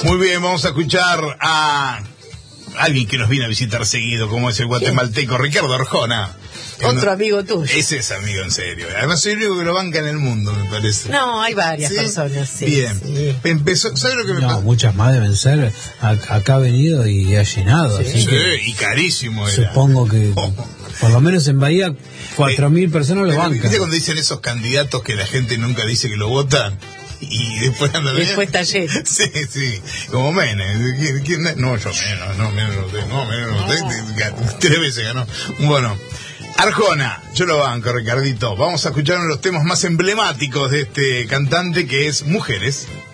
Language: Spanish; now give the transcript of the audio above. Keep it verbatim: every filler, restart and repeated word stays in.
Muy bien, vamos a escuchar a alguien que nos viene a visitar seguido, como es el guatemalteco Ricardo Arjona. Otro amigo tuyo. Ese es amigo, en serio. Además soy el único que lo banca en el mundo, me parece. No, hay varias ¿Sí? personas, sí. Bien. Sí. Empezó, ¿sabes lo que me No, pasó? muchas más deben ser. Acá ha venido y ha llenado. Sí. Así Sí, que y carísimo era. supongo que, Oh. por lo menos en Bahía, cuatro mil personas lo Pero, bancan. ¿viste cuando dicen esos candidatos que la gente nunca dice que lo votan? Y después anda bien? Después está lleno. Sí, sí, como Menem. ¿Quién- quién- No, yo menos, no, menos no usted, no, menos no usted, tres veces ganó. Bueno, Arjona, yo lo banco, Ricardito. Vamos a escuchar uno de los temas más emblemáticos de este cantante, que es Mujeres.